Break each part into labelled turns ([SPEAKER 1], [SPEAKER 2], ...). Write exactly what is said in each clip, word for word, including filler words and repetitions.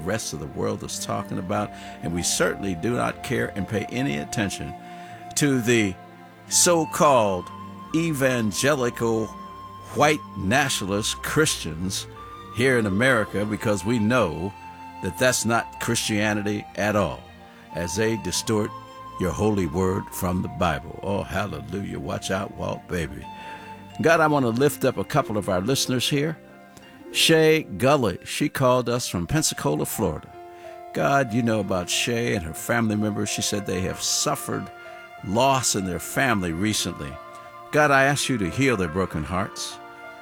[SPEAKER 1] rest of the world is talking about. And we certainly do not care and pay any attention to the so-called evangelical white nationalist Christians here in America, because we know that that's not Christianity at all, as they distort your holy word from the Bible. Oh, hallelujah. Watch out, Walt, baby. God, I want to lift up a couple of our listeners here. Shay Gully, she called us from Pensacola, Florida. God, you know about Shay and her family members. She said they have suffered loss in their family recently. God, I ask you to heal their broken hearts.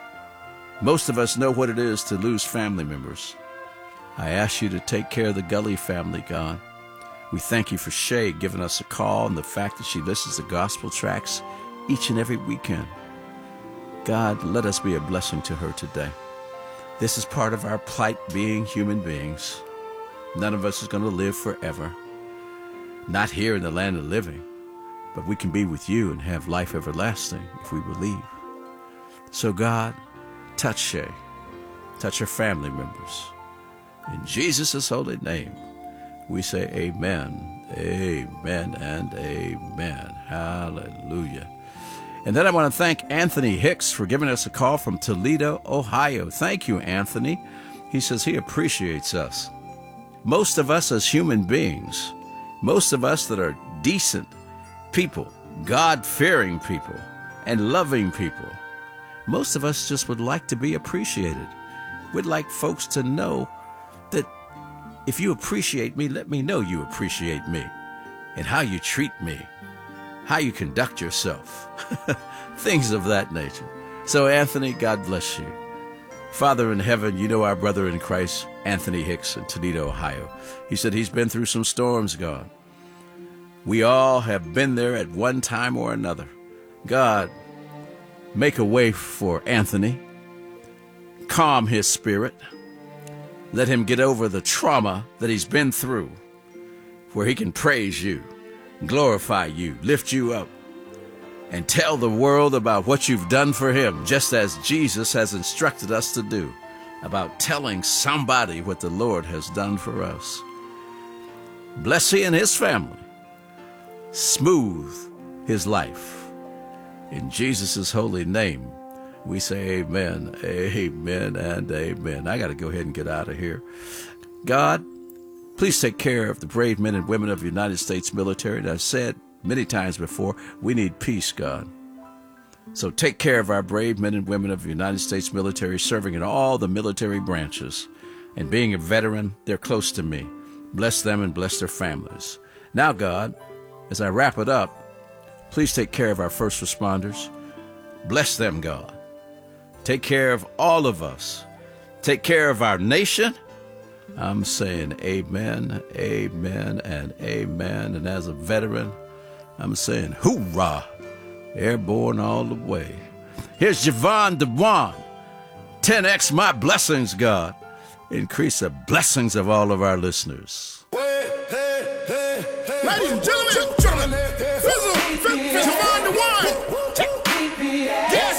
[SPEAKER 1] Most of us know what it is to lose family members. I ask you to take care of the Gully family, God. We thank you for Shay giving us a call and the fact that she listens to gospel tracks each and every weekend. God, let us be a blessing to her today. This is part of our plight, being human beings. None of us is going to live forever. Not here in the land of living, but we can be with you and have life everlasting if we believe. So God, touch Shay. Touch her family members. In Jesus' holy name, we say amen, amen, and amen. Hallelujah. And then I want to thank Anthony Hicks for giving us a call from Toledo, Ohio. Thank you, Anthony. He says he appreciates us. Most of us as human beings, most of us that are decent people, God-fearing people, and loving people, most of us just would like to be appreciated. We'd like folks to know that if you appreciate me, let me know you appreciate me, and how you treat me, how you conduct yourself, things of that nature. So, Anthony, God bless you. Father in heaven, you know our brother in Christ, Anthony Hicks in Toledo, Ohio. He said he's been through some storms, God. We all have been there at one time or another. God, make a way for Anthony. Calm his spirit. Let him get over the trauma that he's been through, where he can praise you, glorify you, lift you up, and tell the world about what you've done for him, just as Jesus has instructed us to do, about telling somebody what the Lord has done for us. Bless he and his family. Smooth his life. In Jesus' holy name, we say amen, amen, and amen. I got to go ahead and get out of here. God, please take care of the brave men and women of the United States military. And I've said many times before, we need peace, God. So take care of our brave men and women of the United States military, serving in all the military branches. And being a veteran, they're close to me. Bless them and bless their families. Now, God, as I wrap it up, please take care of our first responders. Bless them, God. Take care of all of us. Take care of our nation. I'm saying amen, amen, and amen. And as a veteran, I'm saying hoorah, airborne all the way. Here's Javon DeWan. ten X my blessings, God. Increase the blessings of all of our listeners.
[SPEAKER 2] Hey, hey, hey, hey. Ladies and gentlemen, gentlemen, Javon DeWan. Yeah.